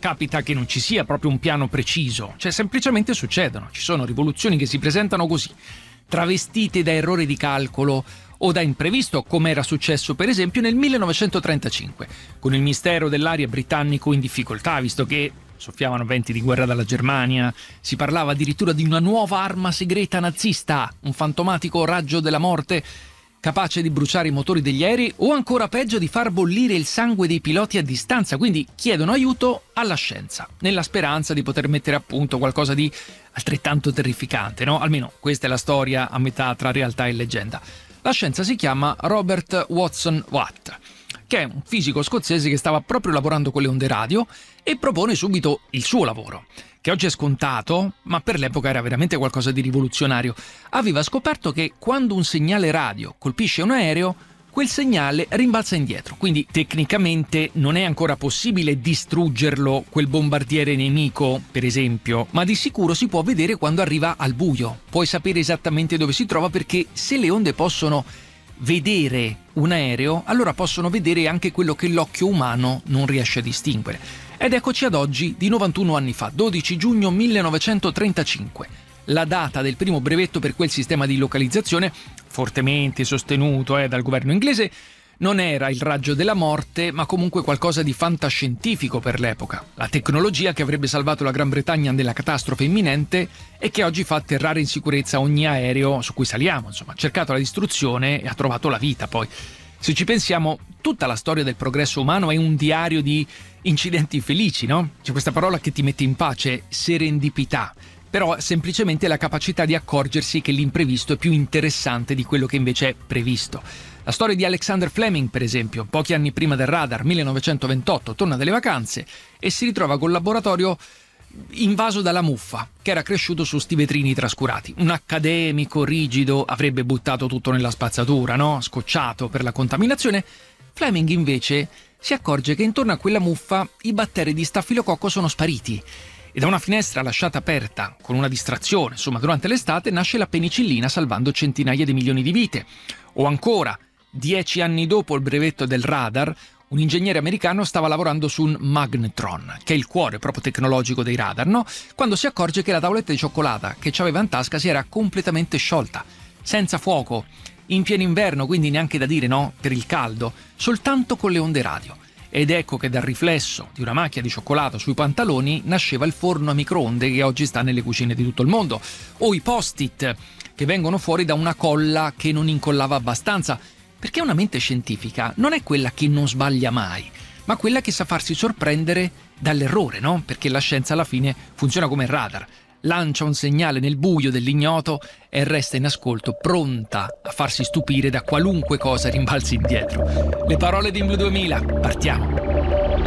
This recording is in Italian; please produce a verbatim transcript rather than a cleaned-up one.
capita che non ci sia proprio un piano preciso, cioè semplicemente succedono. Ci sono rivoluzioni che si presentano così, travestite da errori di calcolo o da imprevisto, come era successo per esempio nel millenovecentotrentacinque, con il mistero dell'aria britannico in difficoltà, visto che soffiavano venti di guerra dalla Germania, si parlava addirittura di una nuova arma segreta nazista, un fantomatico raggio della morte capace di bruciare i motori degli aerei o ancora peggio di far bollire il sangue dei piloti a distanza, quindi chiedono aiuto alla scienza, nella speranza di poter mettere a punto qualcosa di altrettanto terrificante, no? Almeno questa è la storia a metà tra realtà e leggenda. La scienza si chiama Robert Watson Watt, che è un fisico scozzese che stava proprio lavorando con le onde radio e propone subito il suo lavoro, che oggi è scontato, ma per l'epoca era veramente qualcosa di rivoluzionario. Aveva scoperto che quando un segnale radio colpisce un aereo, quel segnale rimbalza indietro, quindi tecnicamente non è ancora possibile distruggerlo, quel bombardiere nemico, per esempio, ma di sicuro si può vedere quando arriva al buio. Puoi sapere esattamente dove si trova, perché se le onde possono vedere un aereo, allora possono vedere anche quello che l'occhio umano non riesce a distinguere. Ed eccoci ad oggi di novantuno anni fa, dodici giugno millenovecentotrentacinque, la data del primo brevetto per quel sistema di localizzazione, fortemente sostenuto eh, dal governo inglese. Non era il raggio della morte, ma comunque qualcosa di fantascientifico per l'epoca. La tecnologia che avrebbe salvato la Gran Bretagna nella catastrofe imminente e che oggi fa atterrare in sicurezza ogni aereo su cui saliamo. Insomma, ha cercato la distruzione e ha trovato la vita poi. Se ci pensiamo, tutta la storia del progresso umano è un diario di incidenti felici, no? C'è questa parola che ti mette in pace, serendipità. Però è semplicemente la capacità di accorgersi che l'imprevisto è più interessante di quello che invece è previsto. La storia di Alexander Fleming, per esempio, pochi anni prima del radar, millenovecentoventotto, torna dalle vacanze e si ritrova col laboratorio invaso dalla muffa, che era cresciuto su sti vetrini trascurati. Un accademico rigido avrebbe buttato tutto nella spazzatura, no? Scocciato per la contaminazione. Fleming invece si accorge che intorno a quella muffa i batteri di stafilococco sono spariti. E da una finestra lasciata aperta, con una distrazione, insomma, durante l'estate, nasce la penicillina, salvando centinaia di milioni di vite. O ancora, dieci anni dopo il brevetto del radar, un ingegnere americano stava lavorando su un magnetron, che è il cuore proprio tecnologico dei radar, no? Quando si accorge che la tavoletta di cioccolata che aveva in tasca si era completamente sciolta, senza fuoco, in pieno inverno, quindi neanche da dire, no? Per il caldo, soltanto con le onde radio. Ed ecco che dal riflesso di una macchia di cioccolato sui pantaloni nasceva il forno a microonde che oggi sta nelle cucine di tutto il mondo, o i post-it che vengono fuori da una colla che non incollava abbastanza, perché una mente scientifica non è quella che non sbaglia mai, ma quella che sa farsi sorprendere dall'errore, no? Perché la scienza alla fine funziona come il radar. Lancia un segnale nel buio dell'ignoto e resta in ascolto, pronta a farsi stupire da qualunque cosa rimbalzi indietro. Le parole di Blue duemila, partiamo!